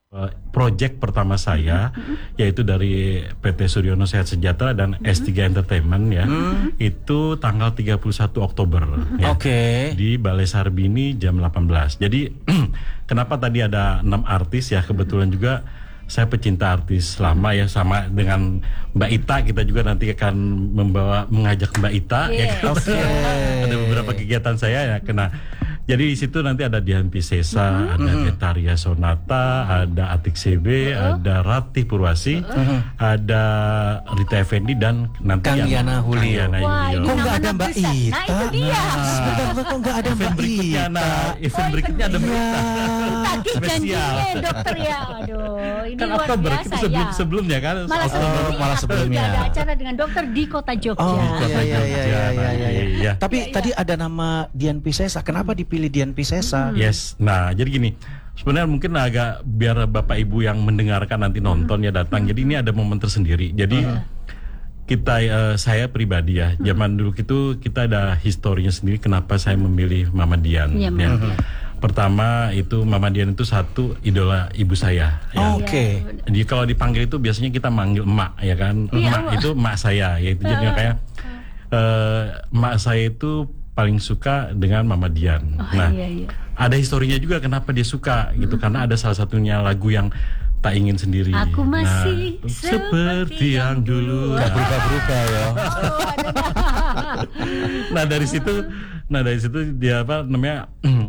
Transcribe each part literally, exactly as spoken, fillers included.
Project pertama saya mm-hmm. yaitu dari P T Suryono Sehat Sejahtera dan mm-hmm. S tiga Entertainment ya. Mm-hmm. Itu tanggal tiga puluh satu Oktober mm-hmm. ya. Oke. Okay. Di Balai Sarbini jam delapan belas. Jadi kenapa tadi ada enam artis ya, kebetulan juga saya pecinta artis lama ya, sama dengan Mbak Ita, kita juga nanti akan membawa mengajak Mbak Ita yeah. ya. Oke. Okay. Ada beberapa kegiatan saya ya kena. Jadi di situ nanti ada Dian Piscesa, mm-hmm. ada Getaria Sonata, ada Atik C B, uh-huh. ada Ratih Purwasi, uh-huh. ada Rita Effendi dan nanti Kang Yana Hulio. Wah, kok nggak ada Mbak Ita? Nah itu dia. Nah, sebentar, kok nggak ada Mbak Ita? Nah, event oh, berikutnya ada Mbak Ita. Tadi janjinya dokter ya. Aduh, ini kan luar Oktober, biasa sebelum, ya. Sebelumnya kan. Malah sebelumnya, malah sebelumnya. ada acara dengan dokter di Kota Jogja. Oh, Kota iya, Jogja. Iya, iya, iya, iya. iya. Tapi ya, tadi ya. ada nama Dian Piscesa. Kenapa dipilih Dian Piscesa? Hmm. Yes. Nah, jadi gini. Sebenarnya mungkin agak biar Bapak Ibu yang mendengarkan nanti nonton ya datang. Jadi ini ada momen tersendiri. Jadi uh. kita uh, saya pribadi ya, zaman dulu itu kita ada historinya sendiri kenapa saya memilih Mama Dian. Ya, ya. Uh-huh. Pertama itu Mama Dian itu satu idola ibu saya. Ya. Oke. Okay. Jadi kalau dipanggil itu biasanya kita manggil emak ya kan. Emak ya, itu emak saya. Yaitu uh. jadi kayak uh, emak saya itu paling suka dengan Mama Dian. Oh, nah, iya, iya. ada historinya juga kenapa dia suka gitu, karena ada salah satunya lagu yang tak ingin sendiri. Aku masih nah, seperti, seperti yang dulu. Gak berubah-berubah ya. Oh, nah dari situ, nah dari situ dia apa namanya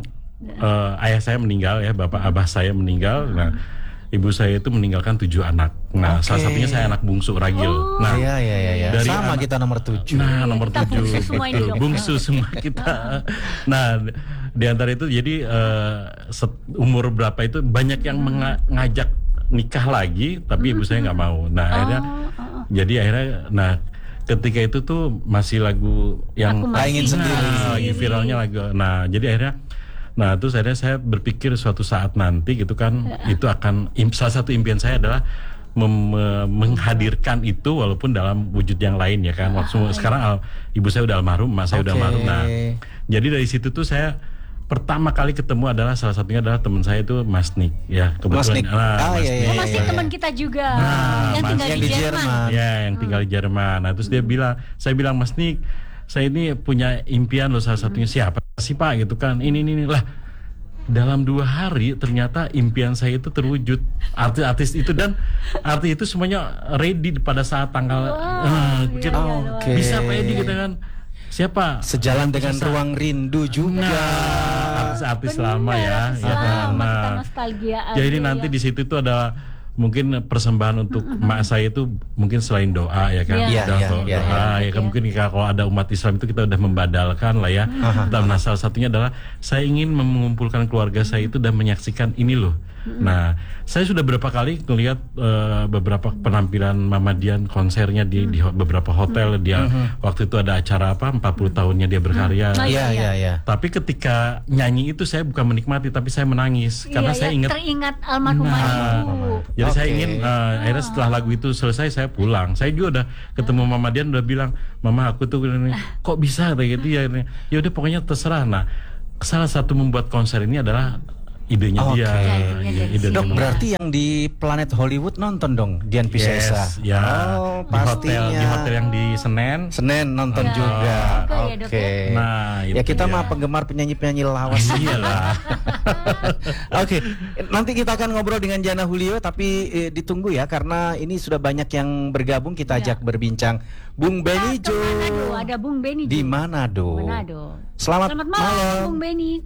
uh, ayah saya meninggal ya, bapak abah saya meninggal. Nah ibu saya itu meninggalkan tujuh anak. Nah, okay. salah satunya saya anak bungsu ragil. Oh. Nah, iya iya iya. Dari sama anak, kita nomor tujuh. Nah, nomor kita tujuh. Bungsu semua ini, bungsu semua kita. Nah, di antara itu jadi uh, set, umur berapa itu banyak yang menga- ngajak nikah lagi, tapi ibu saya nggak mau. Nah, oh. akhirnya oh. jadi akhirnya nah ketika itu tuh masih lagu yang tak ingin sendiri. Nah, lagi viralnya lagu. Nah, jadi akhirnya Nah terus akhirnya saya berpikir suatu saat nanti gitu kan ya. Itu akan salah satu impian saya adalah mem- menghadirkan itu walaupun dalam wujud yang lain ya kan. Waktu ya. Sekarang al- ibu saya udah almarhum, mas saya okay. udah almarhum. Nah jadi dari situ tuh saya pertama kali ketemu adalah salah satunya adalah teman saya itu Mas Nick ya kebetulan. Mas Nick. Nah, ah, Mas iya, iya, oh, Mas Nick iya. teman kita juga nah, yang tinggal yang di, di Jerman. Jerman. Ya yang tinggal hmm. di Jerman. Nah terus dia bilang, saya bilang Mas Nick, saya ini punya impian loh, salah satunya hmm. siapa sih Pak gitu kan. Ini ini, ini. lah. Dalam dua hari ternyata impian saya itu terwujud, artis-artis itu dan artis itu semuanya ready pada saat tanggal wow, uh, iya, oh, okay. bisa Pak Edi gitu kan. Siapa? Sejalan dengan Bisa. Ruang Rindu juga. Nah, artis-artis lama ya. Wow, ya kan? Nah, jadi nanti ya. Di situ tuh adalah mungkin persembahan untuk mm-hmm. mak saya itu mungkin selain doa ya kan, yeah. doa, yeah, doa, yeah, doa yeah, ya kan yeah. mungkin kalau ada umat Islam itu kita udah membadalkan lah ya. Mm-hmm. Dan nah, salah satunya adalah saya ingin mengumpulkan keluarga mm-hmm. saya itu dan menyaksikan ini loh. Mm-hmm. Nah, saya sudah beberapa kali melihat uh, beberapa penampilan Mama Dian konsernya di, mm-hmm. di beberapa hotel. Mm-hmm. Dia mm-hmm. waktu itu ada acara apa empat puluh tahunnya dia berkarya. Mm-hmm. Iya iya iya. Tapi ketika nyanyi itu saya bukan menikmati tapi saya menangis iya, karena iya, saya ingat teringat almarhumah nah, ibu. Jadi okay. saya ingin uh, akhirnya setelah lagu itu selesai saya pulang. Saya juga udah ketemu Mama Dian udah bilang, "Mama aku tuh ini, kok bisa kayak gitu ya ini." Ya udah pokoknya terserah. Nah, salah satu membuat konser ini adalah idenya okay. dia. Ya, ide Dok, dia. berarti yang di Planet Hollywood nonton dong Dian Piscesa. Yes, ya. Oh, di hotel di hotel yang di Senen. Senen nonton ya, juga. Oke. Oke. Okay. Nah, ya kita ya. mah penggemar penyanyi-penyanyi lawas. Iyalah. Oke, okay. Nanti kita akan ngobrol dengan Jana Hulio tapi eh, ditunggu ya karena ini sudah banyak yang bergabung, kita ajak ya. berbincang. Bung Benny Jo. Ada Bung Benny di Manado. Manado. Selamat, Selamat malam, malam Bung Benny.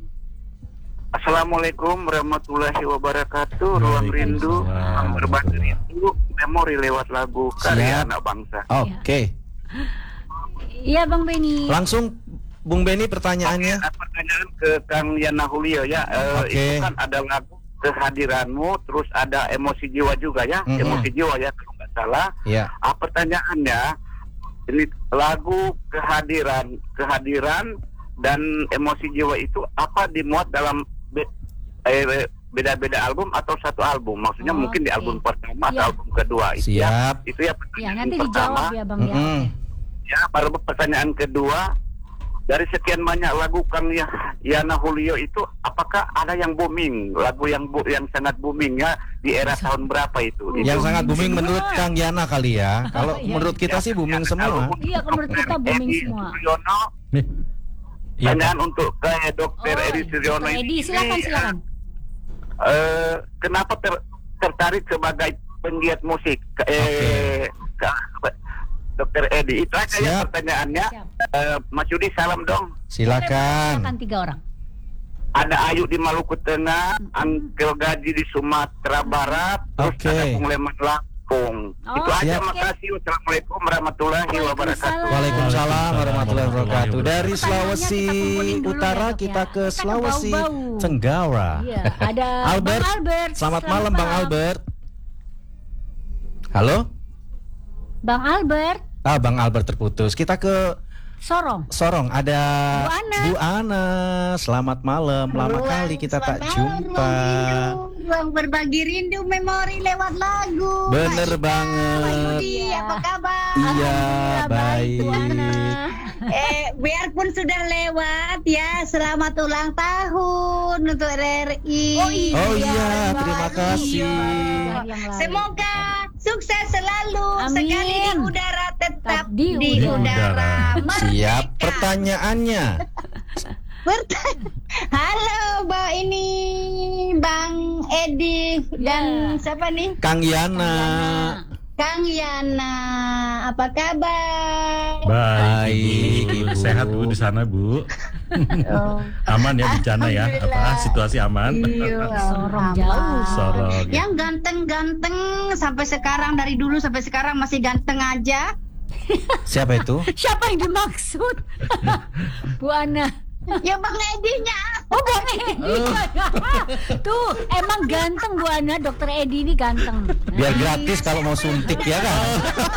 Assalamualaikum warahmatullahi wabarakatuh. Ruang Rindu, berbagi rindu, memori lewat lagu karya anak bangsa. Oke. Okay. Iya Bang Benny. Langsung Bung Benny pertanyaannya. Oke, pertanyaan ke Kang Yana Hulio ya. Uh, okay. Itu kan ada lagu Kehadiranmu, terus ada Emosi Jiwa juga ya. Mm-hmm. Emosi Jiwa ya kalau nggak salah. Yeah. Ah, pertanyaannya ini lagu Kehadiran, Kehadiran dan Emosi Jiwa itu apa dimuat dalam be- eh, beda-beda album atau satu album? Maksudnya oh, mungkin okay. di album pertama atau ya. album kedua. Siap. Ya, itu ya pertanyaan ya, nanti pertama. dijawab ya Bang mm-hmm. ya. Ya, baru pertanyaan kedua, dari sekian banyak lagu Kang Ya- Yana Julio itu, apakah ada yang booming, lagu yang bu- yang sangat booming ya di era tahun berapa itu? Yang Itu. sangat booming menurut Kang Yana kali ya. Kalau Iya, menurut kita sih booming semua. Iya, kalau menurut kita booming Edi semua. Suryono, Nih. Iya, pertanyaan untuk ke dokter Oh, Edi Suryono Dokter Edi, ini, silakan silakan. eh, kenapa ter- tertarik sebagai penggiat musik? Ke- Eh, ke- dokter Edi, itu aja ya Siap. pertanyaannya. Siap. Eh, Mas Yudi, salam dong. Silakan. Silakan tiga orang. Ada Ayu di Maluku Tengah, Angkel Gaji di Sumatera Barat, terus Oke. ada Bung Leman Lampung. Oh, Itu aja, siap. makasih. Wassalamualaikum warahmatullahi wabarakatuh. Waalaikumsalam warahmatullahi wabarakatuh. Dari Pertanyaannya Sulawesi kita kumpulin dulu Utara ya, Dok, kita ya. ke Kita Sulawesi bau-bau. Tenggara. Iya, ada Albert. Bang Albert. Selamat malam Bang Albert. Halo? Bang Albert, Ah, Bang Albert terputus. Kita ke Sorong. Sorong. Ada Bu Ana. Bu Ana. Selamat malam. Lama kali kita tak jumpa. Ruang berbagi rindu memori lewat lagu. Bener Pak Ika, banget. Pak Yudi, Iya. apa kabar? Iya, Alhamdulillah, baik, Bu Ana. baik. Eh, biarpun sudah lewat ya, selamat ulang tahun untuk R R I. Oh iya, Oh iya, Hari terima lalu. kasih. Iya, hari yang lalu. Semoga sukses selalu, Amin. sekali di udara tetap Tetap di di, udara. udara. Merdeka. Siap. Pertanyaannya. Bertanya. Halo, Mbak ini Bang Edi dan Ya. siapa nih? Kang Yana. Yana. Kang Yana, apa kabar? Baik, Baik, Ibu. Ibu. Sehat Bu di sana, Bu. Oh, Aman ya bencana ya? Apa Alhamdulillah. situasi aman? iya, Sorong aman. jauh. Sorong. Yang ganteng-ganteng sampai sekarang, dari dulu sampai sekarang masih ganteng aja. Siapa itu? Siapa yang dimaksud? Bu Ana. Ya Bang Edinya. Oh, Bang Edi. Tuh, emang ganteng Bu Ana, Dokter Edi ini ganteng. Biar gratis kalau mau suntik ya kan?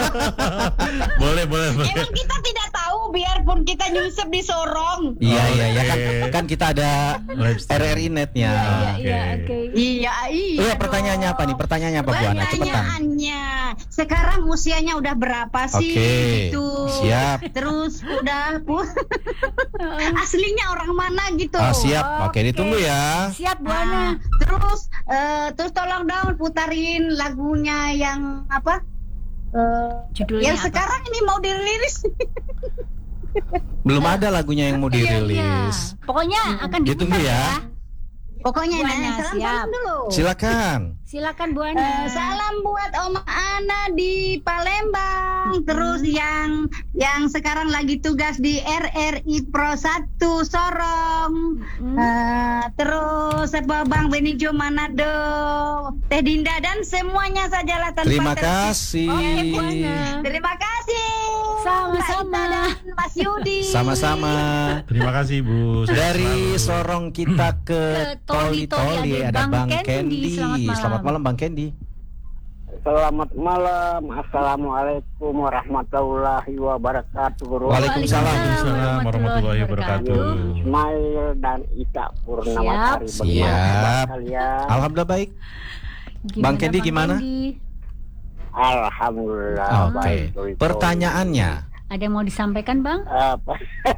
Boleh, boleh, boleh. Emang kita tidak tahu biarpun kita nyusup di Sorong. Iya iya ya kan, Oke. kan kita ada Live R R I netnya. Iya, iya, Oke. oke. Iya, iya. Iya, pertanyaannya apa nih? Pertanyaannya apa Bu Ana? Cepetan. Pertanyaannya, sekarang usianya udah berapa sih? Oke, Gitu. siap. Terus udah pu- aslinya orang mana gitu? Ah, siap. Oke, Oke. ditunggu ya. Siap Bu Nah, Ana. terus eh, terus tolong dong putarin lagunya yang apa? Eh, Judulnya yang apa? sekarang ini mau dirilis. Belum ada lagunya yang mau Iya, iya. dirilis. Pokoknya akan Ditunggu diputar ya. Pokoknya Bu nah, Ana, salam siap. salam dulu. Silakan. Silakan Bu Eh, Ana. salam buat Om Ana di Palembang. Terus yang yang sekarang lagi tugas di R R I Pro satu Sorong. Hmm. Eh, terus apa Bang Benijo Manado, Teh Dinda dan semuanya sajalah tanpa Terima terkecuali. kasih. Oke, Bu Ana. Terima kasih. Sama-sama. Mbak Ita dan Mas Yudi. Sama-sama. Terima kasih Bu. Sehat Dari selalu. Sorong kita ke Ke Toli-Toli Toli-Toli ada ada Bang Bang Kendi. Kendi. Selamat malam. Selamat malam Bang Kendi. Selamat malam. Assalamualaikum warahmatullahi wabarakatuh. Waalaikumsalam. Waalaikumsalam warahmatullahi wabarakatuh. Ismail dan Ita Purnamasari. Siap. Siap. Bagaimana kalian? Alhamdulillah baik. Bang Kendi gimana? Kendi? Alhamdulillah Oke. baik. Tuli-tuli. Pertanyaannya. Ada yang mau disampaikan Bang? Apa?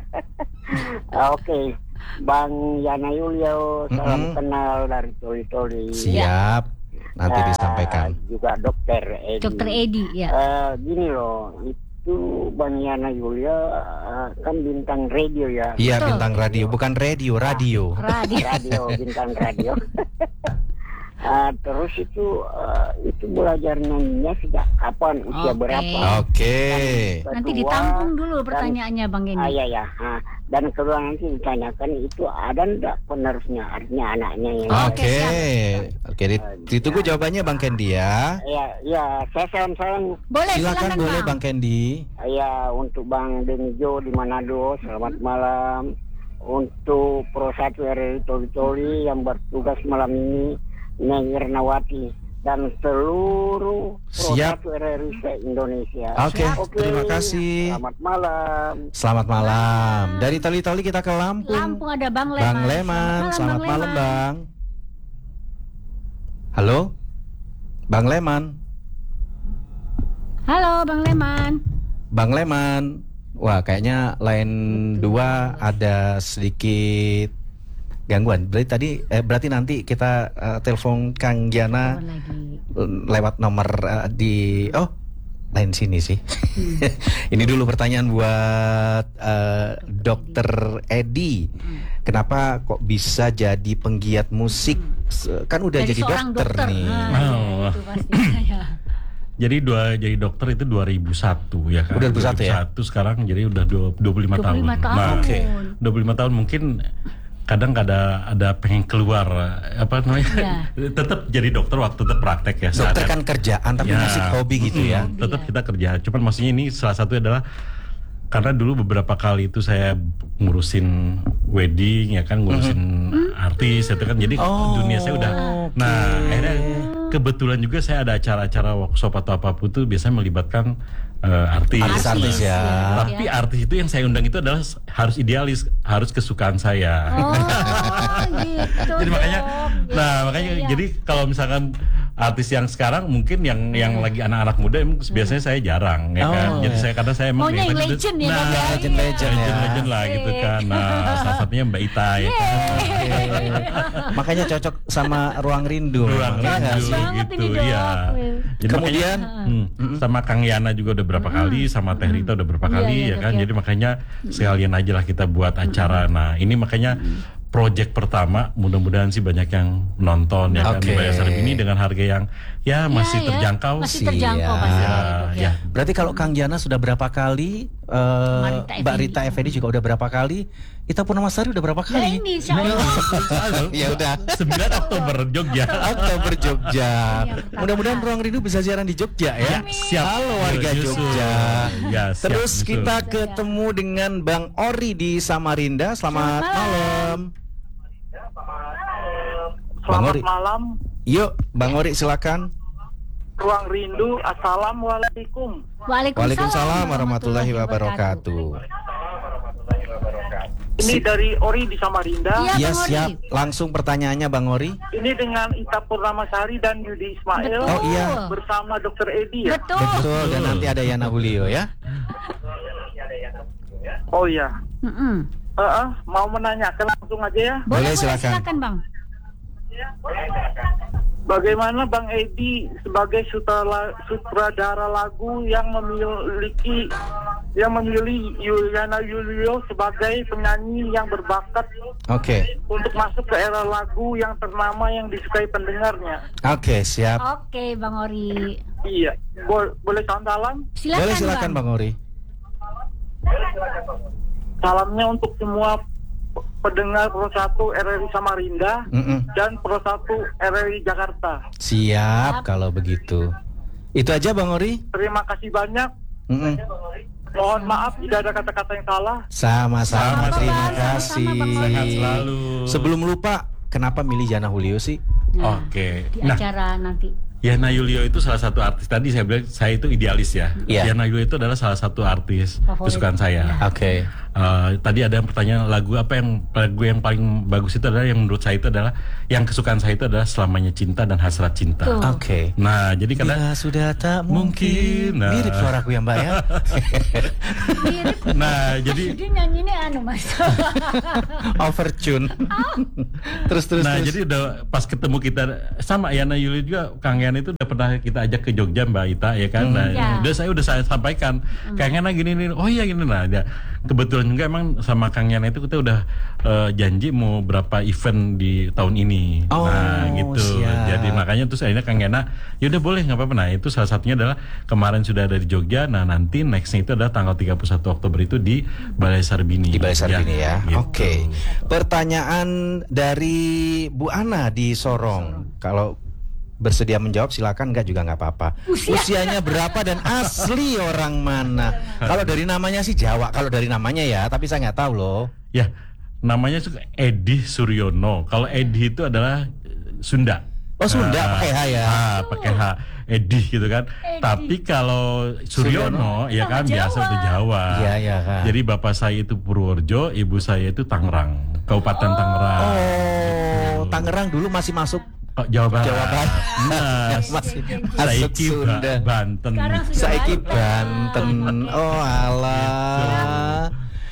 Oke, Bang Yana Yulio, salam Mm-mm. kenal dari Toli-Toli. Siap. Nanti Eh, disampaikan. Juga Dokter Edi. Dokter Edi ya. Eh, gini loh, itu Bang Yana Yulia eh, kan bintang radio ya. Iya, Betul. bintang radio, bukan radio, radio. Radio. Radio, bintang radio. Eh, terus itu eh, itu belajar nyanyinya sejak kapan, usia Oke. berapa? Oke. Nanti Kedua, ditampung dulu dan- pertanyaannya Bang Ah, Kendi. ya ya. Ah, dan kedua nanti ditanyakan itu ada ndak penerusnya, artinya anaknya yang Oke. siap. Oke, di- ditunggu jawabannya Bang Kendi ya. Ya, ya, saya salam-salam Boleh Silakan silakan boleh Bang. Bang Kendi. ya untuk Bang Benijo di Manado, selamat malam. Untuk Pro satu R R I Toli-Toli yang bertugas malam ini, Neng Irnawati dan seluruh Pro Siap. satu R R I se-Indonesia. Oke, terima kasih. Selamat malam. Selamat malam. Dari Toli-Toli kita ke Lampung. Lampung ada Bang Leman. Bang Leman, selamat malam Bang. Halo? Bang Leman. Halo Bang Leman. Bang Leman. Wah, kayaknya line dua ada sedikit gangguan. Berarti tadi eh, berarti nanti kita uh, telepon Kang Giana Telepon lagi. lewat nomor uh, di oh lain sini sih. Ini dulu pertanyaan buat uh, Dokter Edi. Kenapa kok bisa jadi penggiat musik? Se- Kan udah Dari jadi seorang dokter, dokter. nih. Nah, Oh. itu pasti ya. Jadi dua jadi dokter itu dua ribu satu ya kan. Udah dua ribu satu ya? Sekarang jadi udah dua puluh lima tahun. dua puluh lima tahun. Nah, Oke. dua puluh lima tahun mungkin kadang ada ada pengen keluar apa namanya? Iya. Tetap jadi dokter waktu tetap praktek ya. Dokter Sadar. kan kerjaan tapi Ya. musik hobi gitu ya. Mm, tetap kita kerja. Cuman maksudnya ini salah satu adalah karena dulu beberapa kali itu saya ngurusin wedding ya kan, ngurusin artis itu kan. Jadi Oh, dunia saya udah. Nah, akhirnya kebetulan juga saya ada acara-acara workshop atau apapun itu biasanya melibatkan eh, artis. Artis-artis ya. Tapi artis itu yang saya undang itu adalah harus idealis, harus kesukaan saya. Oh, gitu. Jadi makanya, Dok. nah makanya Iya. jadi kalau misalkan artis yang sekarang mungkin yang yang lagi anak-anak muda emang biasanya saya jarang ya kan. Oh, Jadi iya. saya karena saya emang Maunya yang kelihatan itu- legend ya, nah, Dok, ya? legend-legend ya. legend lah gitu kan. Nah, salah satunya Mbak Ita ya kan. Makanya cocok sama Ruang Rindu. Ruang memang, ya nggak Rindu sih? banget gitu ini, Dok. iya. Jadi Kemudian, makanya, hmm, sama Kang Yana juga udah berapa kali, sama Teh Rita udah berapa Iya, kali iya, ya Dok, kan. ya. Jadi makanya sekalian aja lah kita buat acara. Nah, ini makanya project pertama, mudah-mudahan sih banyak yang nonton ya kan Oke. di Balai Sarbini dengan harga yang ya masih ya. terjangkau. Masih terjangkau Siap. pasti. Ya, Dok, ya. Berarti kalau Kang Giana sudah berapa kali, eh, Rita Mbak Effendi. Rita Effendi juga udah berapa kali, Ita Purnamasari udah berapa Nah, kali? ini insya Allah. Ya udah. sembilan Oktober Jogja. Oktober Jogja. Yang pertama. Mudah-mudahan Ruang Rindu bisa siaran di Jogja ya. Amin. Siap. Halo warga Nyusul. Jogja. Ya, siap, Terus nyusul. kita ketemu dengan Bang Ori di Samarinda. Selamat, Selamat malam. Bang Selamat Ori. malam, Yuk, Bang Ori silakan. Ruang Rindu. Assalamualaikum. Waalaikumsalam warahmatullahi wabarakatuh. Ini Si- dari Ori di Samarinda. Iya, Iya Bang Ori. siap. Langsung pertanyaannya Bang Ori. Ini dengan Ita Purnamasari dan Yudi Ismail. Betul. Oh, iya. Bersama Dokter Edi ya. Betul. Betul. Dan nanti ada Yana Julio ya. Oh iya. Mm-mm. Eh, eh, mau menanyakan langsung aja ya. Boleh, Boleh, boleh, silakan. silakan Bang. Bagaimana Bang Edi sebagai sutradara, sutradara lagu yang memiliki yang memilih Yuliana Yulio sebagai penyanyi yang berbakat Oke. untuk masuk ke era lagu yang ternama yang disukai pendengarnya? Oke, siap. Oke, Bang Ori. Iya. Bo- boleh salam salam? Silakan, Boleh silakan Bang Ori. Salamnya untuk semua p- pendengar Pro satu R R I Samarinda Mm-mm. dan Pro satu R R I Jakarta. Siap kalau begitu. Itu aja Bang Ori. Terima kasih banyak. Mm-mm. Mohon maaf tidak ada kata-kata yang salah. Sama-sama, Sama-sama, terima Bang. kasih. Sama-sama, Bang Sehat Ori. selalu. Sebelum lupa, kenapa milih Yana Julio sih? Nah, Oke. Di Nah, acara nanti. Yana Yulio itu salah satu artis. Tadi saya bilang saya itu idealis ya. Iya. Yana Yulio itu adalah salah satu artis Favorit. kesukaan saya. Oke. Eh, tadi ada yang pertanyaan lagu apa yang lagu yang paling bagus itu adalah yang menurut saya itu adalah yang kesukaan saya itu adalah Selamanya Cinta dan Hasrat Cinta. Tuh. Oke. Nah, jadi karena Bila sudah tak mungkin. Mungkin, nah. Mirip suaraku ya Mbak ya. Mirip. nah, jadi Jadi nyanyi ini anu Mas. Overtune. terus terus nah, terus. jadi udah pas ketemu kita sama Yana Yuli juga, Kang Yana itu udah pernah kita ajak ke Jogja Mbak Ita ya kan. Nah, Ya. udah saya udah saya sampaikan, Kang Yana gini nih. Oh iya gini nah. Ya, kebetulan juga emang sama Kang Yana itu kita udah eh, janji mau berapa event di tahun ini. Oh, nah, gitu. siap. Jadi makanya terus akhirnya Kang Yana, ya udah boleh nggak apa-apa. Nah, itu salah satunya adalah kemarin sudah ada di Jogja. Nah, nanti nextnya itu adalah tanggal tiga puluh satu Oktober itu di Balai Sarbini. Di Balai Sarbini ya. gitu. Oke. Pertanyaan dari Bu Ana di Sorong. Kalau bersedia menjawab silakan, enggak juga nggak apa-apa. Usia. Usianya berapa dan asli orang mana? Kalau dari namanya sih Jawa. Kalau dari namanya ya, tapi saya nggak tahu loh. Ya, namanya juga Edi Suryono. Kalau Edi itu adalah Sunda. Oh, Sunda, Ah, pakai H ya? Ah, pakai H. Edi gitu kan. Edi. Tapi kalau Suryono, ya kan Sama biasa Jawa. itu Jawa. Iya, iya, Kak. Jadi bapak saya itu Purworejo, ibu saya itu Tangerang, Kabupaten Tangerang. Oh, Tangerang dulu masih masuk Oh, Jawa Barat. Jawa Barat. Nah, Masih masuk Saiki Ba- Sunda. Banten. Sekarang sudah Saiki Banten. Banten. Oh alah.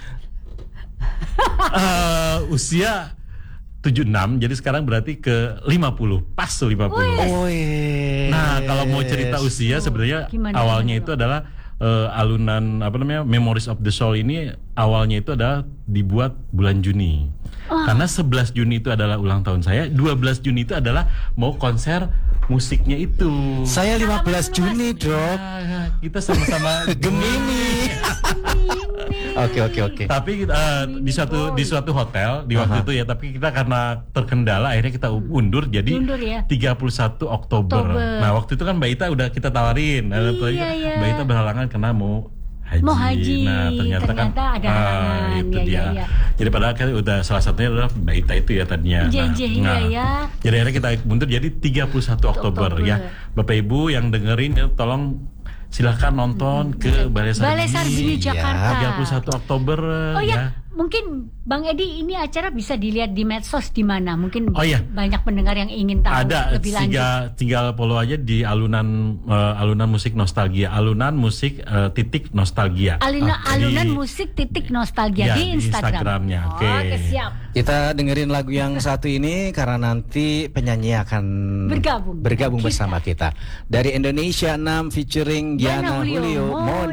Eh, usia tujuh puluh enam, jadi sekarang berarti ke lima puluh, pas tuh lima puluh. Oh yes. Nah, kalau mau cerita usia sebenarnya Gimana, awalnya gimana? itu adalah eh, alunan apa namanya Memories of the Soul ini awalnya itu adalah dibuat bulan Juni. Karena sebelas Juni itu adalah ulang tahun saya, dua belas Juni itu adalah mau konser musiknya itu. Saya lima belas Juni, Dok. Ah, kita sama-sama Gemini. Oke oke oke. Tapi eh, di suatu di suatu hotel di waktu Aha. itu ya, tapi kita karena terkendala akhirnya kita undur jadi Undur ya. tiga puluh satu Oktober. Oktober. Nah, waktu itu kan Mbak Ita udah kita tawarin. Nah, waktu itu Iya, iya. Mbak Ita berhalangan karena mau haji. Mau haji. Nah, ternyata, kan Ternyata ada ah, halangan. itu Iya, dia. iya, iya. Jadi padahal kan udah salah satunya adalah Mbak Ita itu ya tadinya. Iya, iya, iya, ya. Jadi akhirnya kita mundur jadi tiga puluh satu Oktober, Oktober. ya. Bapak Ibu yang dengerin ya tolong silahkan nonton ke Balai Balai Sarbini Sarbini Jakarta. tiga puluh satu Oktober Oh ya. ya, mungkin Bang Edi ini acara bisa dilihat di medsos di mana? Mungkin Oh, iya. banyak pendengar yang ingin tahu Ada lebih lanjut. tinggal tinggal follow aja di alunan eh, alunan musik nostalgia, alunan musik eh, titik nostalgia. Aluna, Ah, alunan di- musik titik nostalgia Ya, di di Instagram. Instagramnya. Oke. Oke, siap. Kita dengerin lagu yang satu ini karena nanti penyanyi akan Bergabung. bergabung Kita. bersama kita. Dari Indonesia enam featuring Diana Diana Julio. Julio. Mo- Mo